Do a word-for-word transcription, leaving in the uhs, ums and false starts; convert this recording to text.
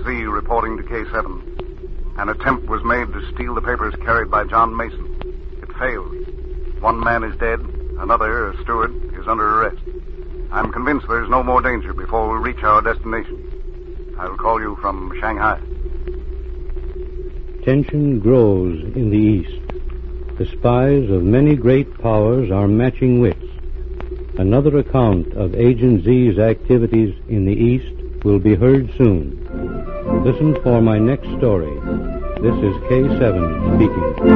Z reporting to K seven. An attempt was made to steal the papers carried by John Mason. It failed. One man is dead. Another, a steward, is under arrest. I'm convinced there's no more danger before we reach our destination. I'll call you from Shanghai. Tension grows in the East. The spies of many great powers are matching wits. Another account of Agent Z's activities in the East will be heard soon. Listen for my next story. This is K seven speaking.